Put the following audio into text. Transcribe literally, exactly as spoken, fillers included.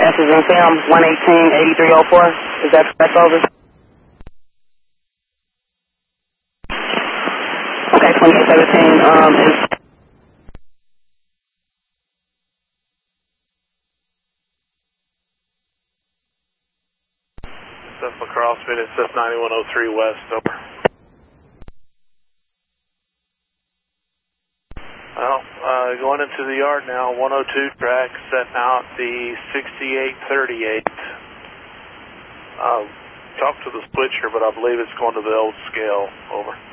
passes in film, one eighteen, eighty-three oh four. Is that correct, over? Okay, twenty-eight seventeen, um, is... Cessna Crossfit, it's S ninety-one oh three West, over. Well, uh, going into the yard now, one oh two track, setting out the sixty-eight thirty-eight. Uh, talked to the switcher, but I believe it's going to the old scale, over.